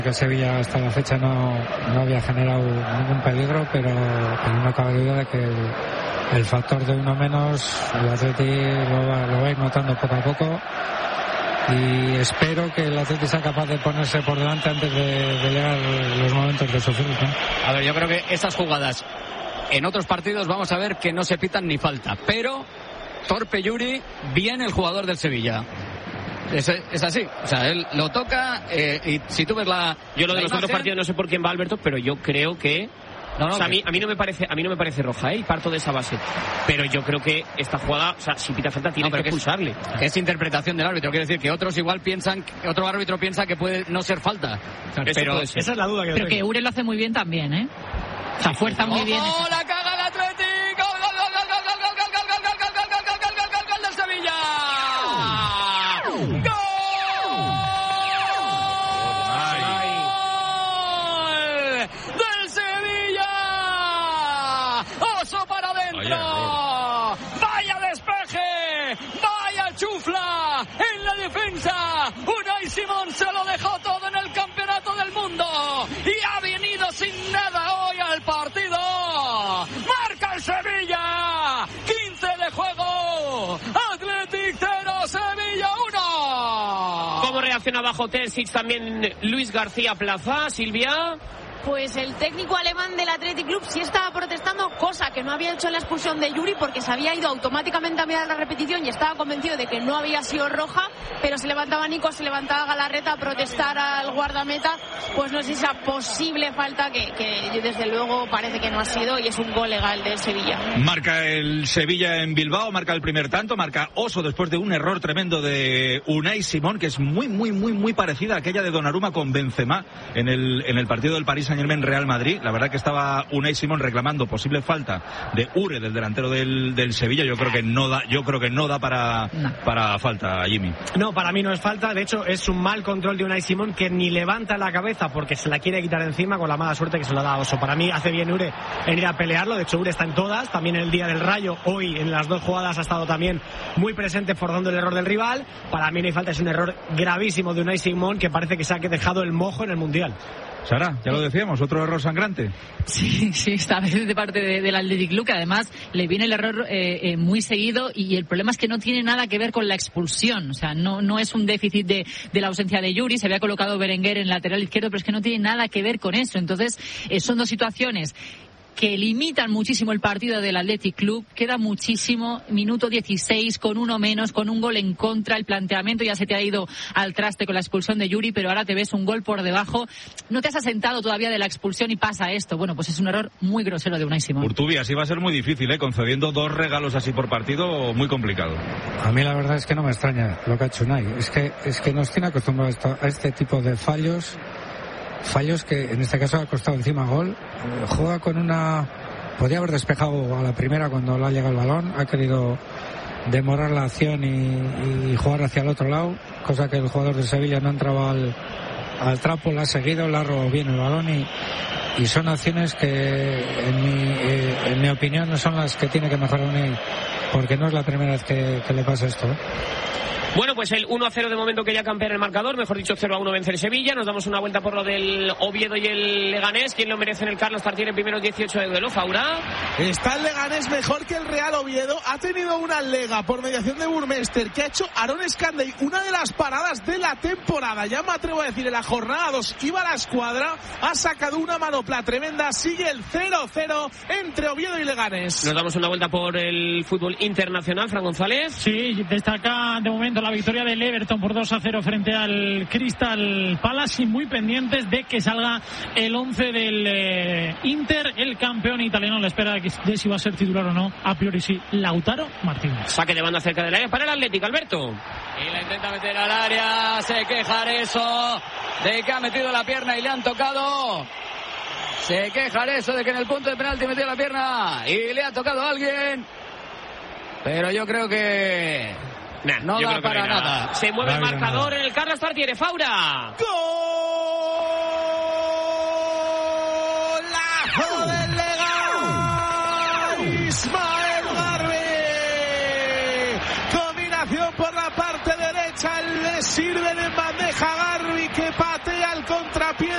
Que Sevilla hasta la fecha no había generado ningún peligro, pero no cabe duda de que el factor de uno menos el Atleti lo va a ir notando poco a poco, y espero que el Atleti sea capaz de ponerse por delante antes de llegar los momentos de sufrir, ¿no? A ver, yo creo que esas jugadas en otros partidos vamos a ver que no se pitan ni falta, pero torpe Yuri, bien el jugador del Sevilla. Es así, o sea, él lo toca, y si tú ves yo lo de los imagen, otros partidos no sé por quién va, Alberto, pero yo creo que o sea, a mí no me parece roja, y parto de esa base, pero yo creo que esta jugada, o sea, si pita falta tiene que expulsarle. Es interpretación del árbitro, quiere decir que otros igual piensan, otro árbitro piensa que puede no ser falta, pero esa es la duda que pero que Ure lo hace muy bien también, o sea, fuerza muy bien. ¡Oh, la caga el Atlético! ¡Gol del Sevilla! ¡Gol! ¡Del Sevilla! ¡Oso para adentro! ¡Vaya despeje! ¡Vaya chufla! ¡En la defensa! Unai Simón se lo dejó todo en el campeonato del mundo y ha venido sin nada hoy al partido. ¡Marca el Sevilla! 15 de juego. Athletic 0, Sevilla 1. ¿Cómo reacciona bajo Terzic también Luis García Plaza, Silvia? Pues el técnico alemán del Athletic Club sí estaba protestando, cosa que no había hecho en la expulsión de Yuri, porque se había ido automáticamente a mirar la repetición y estaba convencido de que no había sido roja, pero se levantaba Nico, se levantaba Galarreta a protestar al guardameta. Pues no sé si esa posible falta que desde luego parece que no ha sido, y es un gol legal del Sevilla. Marca el Sevilla en Bilbao, marca el primer tanto, marca Oso después de un error tremendo de Unai Simón, que es muy parecida a aquella de Donnarumma con Benzema en el partido del París Saint-Germain Real Madrid. La verdad que estaba Unai Simón reclamando posible falta de Ure, del delantero del Sevilla. Yo creo que no da para falta, Jimmy. No, para mí no es falta. De hecho, es un mal control de Unai Simón, que ni levanta la cabeza porque se la quiere quitar encima, con la mala suerte que se lo da a Oso. Para mí hace bien Ure en ir a pelearlo. De hecho, Ure está en todas, también en el día del Rayo. Hoy en las dos jugadas ha estado también muy presente, forzando el error del rival. Para mí no hay falta, es un error gravísimo de Unai Simón, que parece que se ha dejado el mojo en el Mundial. Sara, ya lo decíamos, otro error sangrante. Sí, esta vez de parte del Athletic Club, que además le viene el error muy seguido, y el problema es que no tiene nada que ver con la expulsión. O sea, no es un déficit de la ausencia de Yuri. Se había colocado Berenguer en lateral izquierdo, pero es que no tiene nada que ver con eso. Entonces, son dos situaciones que limitan muchísimo el partido del Athletic Club. Queda muchísimo, minuto 16, con uno menos, con un gol en contra. El planteamiento ya se te ha ido al traste con la expulsión de Yuri, pero ahora te ves un gol por debajo. No te has asentado todavía de la expulsión y pasa esto. Bueno, pues es un error muy grosero de Unai Simón. Urtubi, así va a ser muy difícil, concediendo 2 regalos así por partido, muy complicado. A mí la verdad es que no me extraña lo que ha hecho Unai. Es que nos tiene acostumbrados a este tipo de fallos que en este caso ha costado encima gol. Juega con podría haber despejado a la primera cuando le ha llegado el balón, ha querido demorar la acción y jugar hacia el otro lado, cosa que el jugador de Sevilla no entraba al trapo, la ha seguido, le ha robado bien el balón, y son acciones que en mi opinión no son las que tiene que mejorar Unai, porque no es la primera vez que le pasa esto. Bueno, pues el 1-0 de momento que ya campea en el marcador, mejor dicho 0-1 vence el Sevilla. Nos damos una vuelta por lo del Oviedo y el Leganés. ¿Quién lo merece en el Carlos Tartiere en primeros 18 de duelo, Faura? Está el Leganés mejor que el Real Oviedo. Ha tenido una lega por mediación de Burmester que ha hecho Aaron Escandey, una de las paradas de la temporada. Ya me atrevo a decir, en la jornada 2 iba la escuadra, ha sacado una manopla tremenda. Sigue el 0-0 entre Oviedo y Leganés. Nos damos una vuelta por el fútbol internacional, Fran González. Sí, destaca de momento la victoria del Everton por 2-0 frente al Crystal Palace, y muy pendientes de que salga el 11 del Inter. El campeón italiano le espera de si va a ser titular o no. A priori sí, Lautaro Martínez. Saque de banda cerca del área para el Atlético, Alberto. Y la intenta meter al área, se queja eso de que ha metido la pierna y le han tocado. Se queja eso de que en el punto de penalti metió la pierna y le ha tocado a alguien. Pero yo creo que no da para nada. Se mueve el marcador en el Carlos Tartiere, Faura. ¡Golazo del Lega! Ismael Garbi. Combinación por la parte derecha. Le sirven en bandeja Garbi, que patea al contra a pie